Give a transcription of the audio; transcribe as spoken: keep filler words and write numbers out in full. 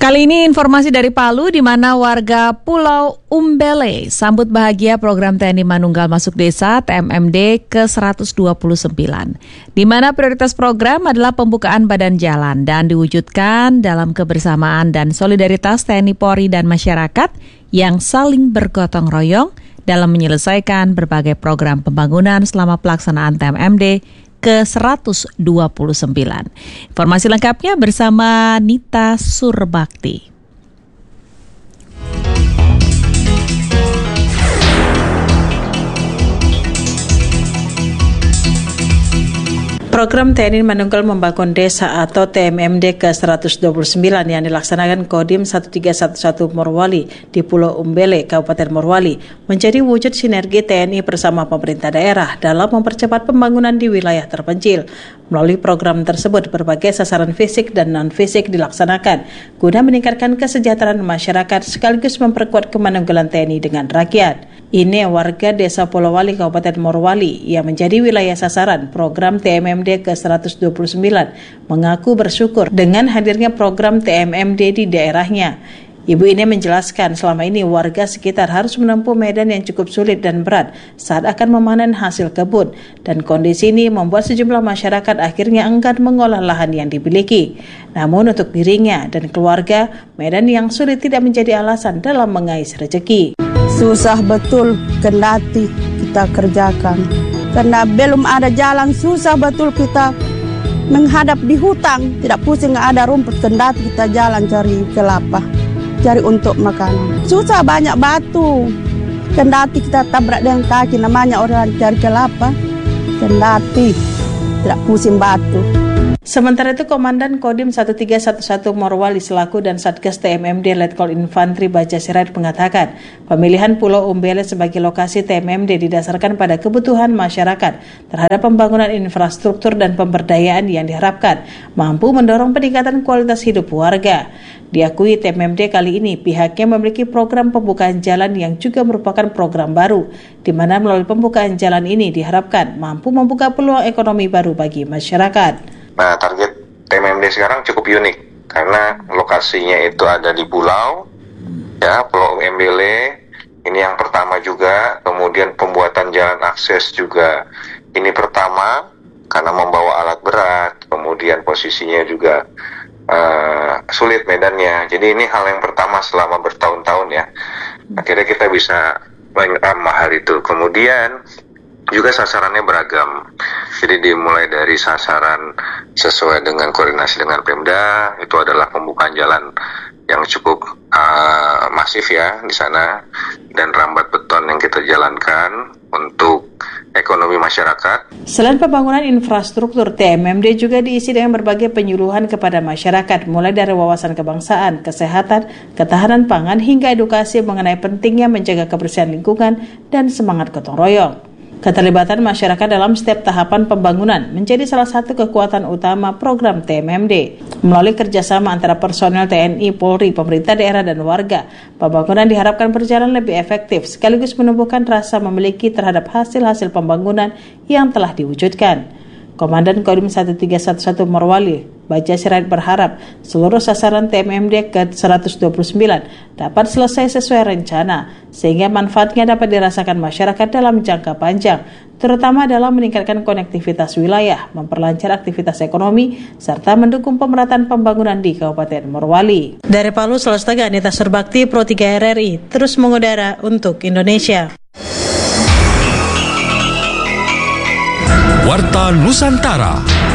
Kali ini informasi dari Palu, di mana warga Pulau Umbele sambut bahagia program T N I Manunggal Masuk Desa T M M D ke seratus dua puluh sembilan, di mana prioritas program adalah pembukaan badan jalan dan diwujudkan dalam kebersamaan dan solidaritas T N I Polri dan masyarakat yang saling bergotong royong dalam menyelesaikan berbagai program pembangunan selama pelaksanaan T M M D ke seratus dua puluh sembilan. Informasi lengkapnya bersama Nita Surbakti. Program T N I Manunggal Membangun Desa atau T M M D ke seratus dua puluh sembilan yang dilaksanakan Kodim satu tiga satu satu Morowali di Pulau Umbele, Kabupaten Morowali, menjadi wujud sinergi T N I bersama pemerintah daerah dalam mempercepat pembangunan di wilayah terpencil. Melalui program tersebut, berbagai sasaran fisik dan non-fisik dilaksanakan guna meningkatkan kesejahteraan masyarakat sekaligus memperkuat kemanunggalan T N I dengan rakyat. Ini warga Desa Pulau Wali, Kabupaten Morowali yang menjadi wilayah sasaran program T M M D ke seratus dua puluh sembilan mengaku bersyukur dengan hadirnya program T M M D di daerahnya. Ibu ini menjelaskan selama ini warga sekitar harus menempuh medan yang cukup sulit dan berat saat akan memanen hasil kebun, dan kondisi ini membuat sejumlah masyarakat akhirnya enggan mengolah lahan yang dimiliki. Namun untuk dirinya dan keluarga, medan yang sulit tidak menjadi alasan dalam mengais rezeki. Susah betul kendati kita kerjakan, karena belum ada jalan. Susah betul kita menghadap di hutang, tidak pusing ada rumput, kendati kita jalan cari kelapa, cari untuk makanan. Susah, banyak batu, kendati kita tabrak dengan kaki, namanya orang cari kelapa, kendati tidak pusing batu. Sementara itu, Komandan Kodim satu tiga satu satu Morowali selaku dan Satgas T M M D Letkol Infantri Baja Sirait mengatakan, pemilihan Pulau Umbele sebagai lokasi T M M D didasarkan pada kebutuhan masyarakat terhadap pembangunan infrastruktur dan pemberdayaan yang diharapkan mampu mendorong peningkatan kualitas hidup warga. Diakui T M M D kali ini pihaknya memiliki program pembukaan jalan yang juga merupakan program baru, di mana melalui pembukaan jalan ini diharapkan mampu membuka peluang ekonomi baru bagi masyarakat. Nah, target T M M D sekarang cukup unik karena lokasinya itu ada di pulau, ya, Pulau Umbele. Ini yang pertama juga, kemudian pembuatan jalan akses juga ini pertama karena membawa alat berat, kemudian posisinya juga uh, sulit medannya. Jadi ini hal yang pertama selama bertahun-tahun ya. Akhirnya kita bisa menyerama hal itu. Kemudian juga sasarannya beragam. Jadi dimulai dari sasaran sesuai dengan koordinasi dengan Pemda, itu adalah pembukaan jalan yang cukup uh, masif ya di sana, dan rambat beton yang kita jalankan untuk ekonomi masyarakat. Selain pembangunan infrastruktur, T M M D juga diisi dengan berbagai penyuluhan kepada masyarakat, mulai dari wawasan kebangsaan, kesehatan, ketahanan pangan, hingga edukasi mengenai pentingnya menjaga kebersihan lingkungan dan semangat gotong royong. Keterlibatan masyarakat dalam setiap tahapan pembangunan menjadi salah satu kekuatan utama program T M M D. Melalui kerjasama antara personel T N I, Polri, pemerintah daerah, dan warga, pembangunan diharapkan berjalan lebih efektif sekaligus menumbuhkan rasa memiliki terhadap hasil-hasil pembangunan yang telah diwujudkan. Komandan Kodim satu tiga satu satu Morowali, Baja Sirait, berharap seluruh sasaran T M M D ke seratus dua puluh sembilan dapat selesai sesuai rencana, sehingga manfaatnya dapat dirasakan masyarakat dalam jangka panjang, terutama dalam meningkatkan konektivitas wilayah, memperlancar aktivitas ekonomi, serta mendukung pemerataan pembangunan di Kabupaten Morowali. Dari Palu, Sulawesi Tengah, Nita Surbakti, Pro tiga R R I, terus mengudara untuk Indonesia. Warta Nusantara.